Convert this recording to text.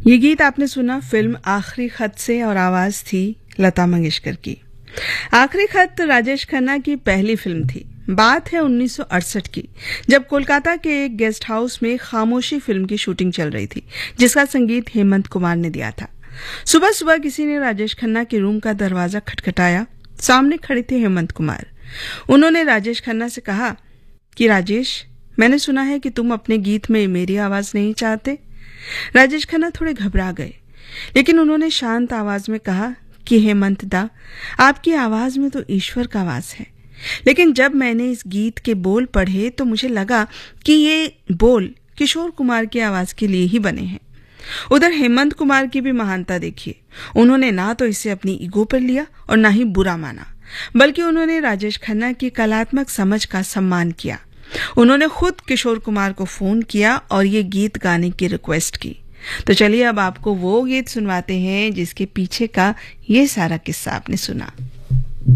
ये गीत आपने सुना फिल्म आखिरी खत से और आवाज थी लता मंगेशकर की। आखिरी खत राजेश खन्ना की पहली फिल्म थी। बात है 1968 की, जब कोलकाता के एक गेस्ट हाउस में खामोशी फिल्म की शूटिंग चल रही थी, जिसका संगीत हेमंत कुमार ने दिया था। सुबह सुबह किसी ने राजेश खन्ना के रूम का दरवाजा खटखटाया। सामने खड़े थे हेमंत कुमार। उन्होंने राजेश खन्ना से कहा कि राजेश, मैंने सुना है कि तुम अपने गीत में मेरी आवाज नहीं चाहते। राजेश खन्ना थोड़े घबरा गए, लेकिन उन्होंने शांत आवाज में कहा कि हेमंत दा, आपकी आवाज में तो ईश्वर का वास है, लेकिन जब मैंने इस गीत के बोल पढ़े तो मुझे लगा कि ये बोल किशोर कुमार की आवाज के लिए ही बने हैं। उधर हेमंत कुमार की भी महानता देखिए। उन्होंने ना तो इसे अपनी ईगो पर लिया और ना ही बुरा माना, बल्कि उन्होंने राजेश खन्ना की कलात्मक समझ का सम्मान किया। उन्होंने खुद किशोर कुमार को फोन किया और ये गीत गाने की रिक्वेस्ट की। तो चलिए अब आपको वो गीत सुनवाते हैं जिसके पीछे का ये सारा किस्सा आपने सुना।